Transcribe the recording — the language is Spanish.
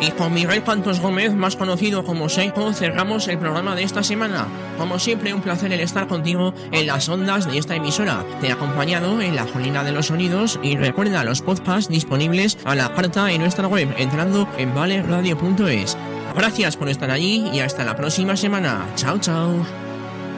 Y con Miguel Cantos Gómez, más conocido como Seiko, cerramos el programa de esta semana. Como siempre, un placer el estar contigo en las ondas de esta emisora. Te he acompañado en la colina de los sonidos y recuerda los podcasts disponibles a la carta en nuestra web entrando en valeradio.es. Gracias por estar allí y hasta la próxima semana. Chao, chao.